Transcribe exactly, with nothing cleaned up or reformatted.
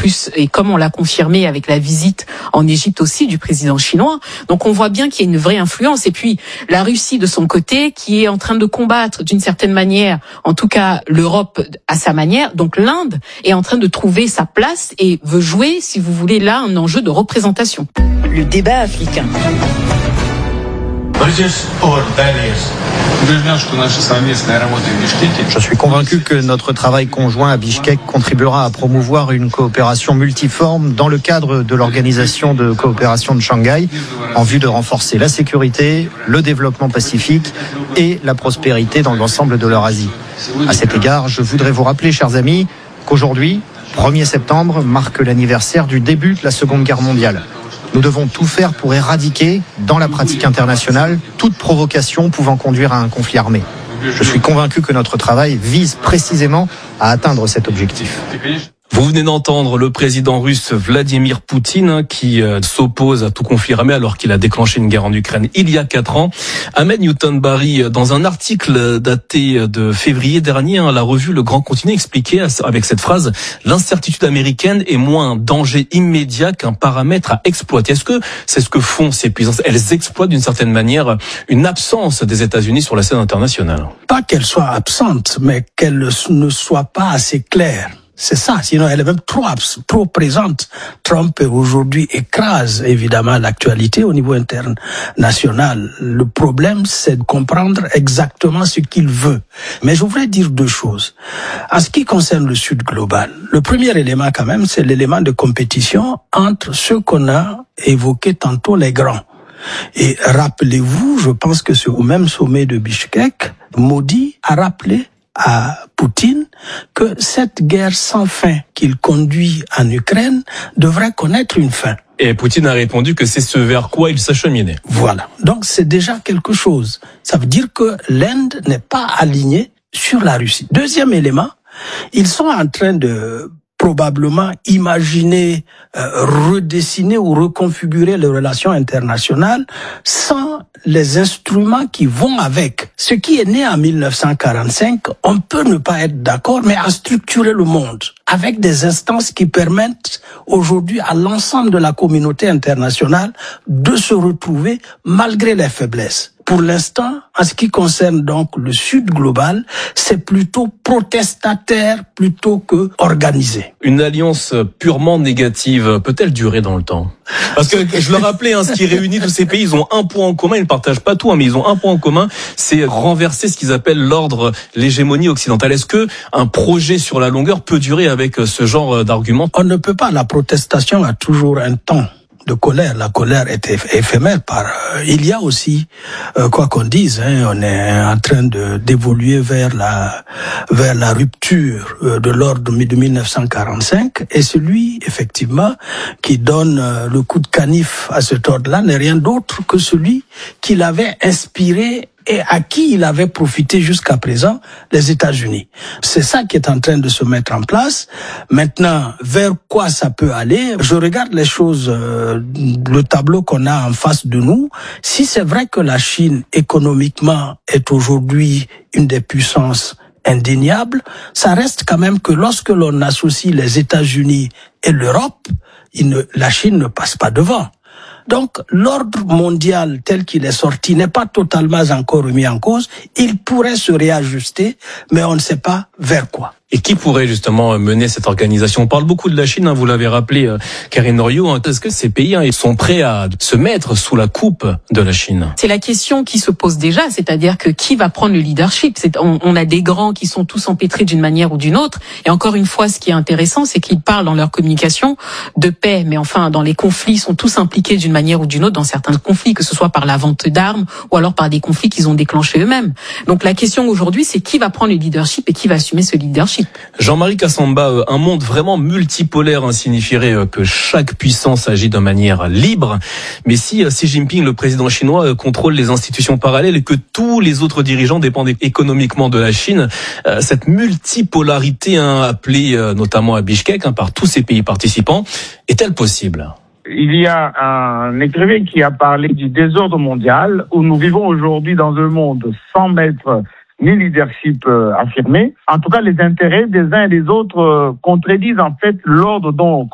plus, et comme on l'a confirmé avec la visite en Égypte aussi du président chinois. Donc on voit bien qu'il y a une vraie influence. Et puis la Russie de son côté, qui est en train de combattre d'une certaine manière, en tout cas l'Europe à sa manière. Donc l'Inde est en train de trouver sa place et veut jouer, si vous voulez, là un enjeu de représentation. Le débat africain. Je suis convaincu que notre travail conjoint à Bichkek contribuera à promouvoir une coopération multiforme dans le cadre de l'Organisation de coopération de Shanghai en vue de renforcer la sécurité, le développement pacifique et la prospérité dans l'ensemble de l'Eurasie. À cet égard, je voudrais vous rappeler, chers amis, qu'aujourd'hui, premier septembre, marque l'anniversaire du début de la Seconde Guerre mondiale. Nous devons tout faire pour éradiquer, dans la pratique internationale, toute provocation pouvant conduire à un conflit armé. Je suis convaincu que notre travail vise précisément à atteindre cet objectif. Vous venez d'entendre le président russe Vladimir Poutine qui euh, s'oppose à tout conflit armé alors qu'il a déclenché une guerre en Ukraine il y a quatre ans. Ahmed Newton-Barry, dans un article daté de février dernier, hein, la revue Le Grand Continent expliquait avec cette phrase « L'incertitude américaine est moins un danger immédiat qu'un paramètre à exploiter ». Est-ce que c'est ce que font ces puissances? Elles exploitent d'une certaine manière une absence des États-Unis sur la scène internationale. Pas qu'elle soit absente, mais qu'elle ne soit pas assez claire. C'est ça, sinon elle est même trop, trop présente. Trump aujourd'hui écrase évidemment l'actualité au niveau international. Le problème, c'est de comprendre exactement ce qu'il veut. Mais je voudrais dire deux choses. En ce qui concerne le Sud global, le premier élément quand même, c'est l'élément de compétition entre ceux qu'on a évoqués tantôt, les grands. Et rappelez-vous, je pense que c'est au même sommet de Bichkek, Modi a rappelé à Poutine que cette guerre sans fin qu'il conduit en Ukraine devrait connaître une fin. Et Poutine a répondu que c'est ce vers quoi il s'acheminait. Voilà. Donc c'est déjà quelque chose. Ça veut dire que l'Inde n'est pas alignée sur la Russie. Deuxième élément, ils sont en train de probablement imaginer, euh, redessiner ou reconfigurer les relations internationales sans les instruments qui vont avec. Ce qui est né en mille neuf cent quarante-cinq, on peut ne pas être d'accord, mais à structurer le monde avec des instances qui permettent aujourd'hui à l'ensemble de la communauté internationale de se retrouver malgré les faiblesses. Pour l'instant, en ce qui concerne donc le Sud global, c'est plutôt protestataire plutôt que organisé. Une alliance purement négative peut-elle durer dans le temps? Parce que je le rappelais, hein, ce qui réunit tous ces pays, ils ont un point en commun, ils ne partagent pas tout, hein, mais ils ont un point en commun, c'est renverser ce qu'ils appellent l'ordre, l'hégémonie occidentale. Est-ce que un projet sur la longueur peut durer avec ce genre d'argument? On ne peut pas, la protestation a toujours un temps de colère. La colère est éphémère. Par, euh, il y a aussi, euh, quoi qu'on dise, hein, on est en train de d'évoluer vers la vers la rupture euh, de l'ordre de mille neuf cent quarante-cinq. Et celui, effectivement, qui donne euh, le coup de canif à cet ordre-là n'est rien d'autre que celui qui l'avait inspiré et à qui il avait profité jusqu'à présent, les États-Unis. C'est ça qui est en train de se mettre en place. Maintenant, vers quoi ça peut aller? Je regarde les choses, euh, le tableau qu'on a en face de nous. Si c'est vrai que la Chine, économiquement, est aujourd'hui une des puissances indéniables, ça reste quand même que lorsque l'on associe les États-Unis et l'Europe, il ne, la Chine ne passe pas devant. Donc, l'ordre mondial tel qu'il est sorti n'est pas totalement encore remis en cause. Il pourrait se réajuster, mais on ne sait pas vers quoi. Et qui pourrait justement mener cette organisation? On parle beaucoup de la Chine, hein, vous l'avez rappelé, euh, Karine Oriot. Hein. Est-ce que ces pays hein, ils sont prêts à se mettre sous la coupe de la Chine? C'est la question qui se pose déjà, c'est-à-dire que qui va prendre le leadership? C'est, on, on a des grands qui sont tous empêtrés d'une manière ou d'une autre. Et encore une fois, ce qui est intéressant, c'est qu'ils parlent dans leur communication de paix. Mais enfin, dans les conflits, ils sont tous impliqués d'une manière ou d'une autre dans certains conflits, que ce soit par la vente d'armes ou alors par des conflits qu'ils ont déclenchés eux-mêmes. Donc la question aujourd'hui, c'est qui va prendre le leadership et qui va assumer ce leadership? Jean-Marie Kassamba, un monde vraiment multipolaire hein, signifierait que chaque puissance agit de manière libre. Mais si Xi Jinping, le président chinois, contrôle les institutions parallèles et que tous les autres dirigeants dépendent économiquement de la Chine, cette multipolarité hein, appelée notamment à Bichkek hein, par tous ces pays participants, est-elle possible? Il y a un écrivain qui a parlé du désordre mondial où nous vivons aujourd'hui dans un monde sans maître ni leadership euh, affirmé. En tout cas, les intérêts des uns et des autres euh, contredisent en fait l'ordre dont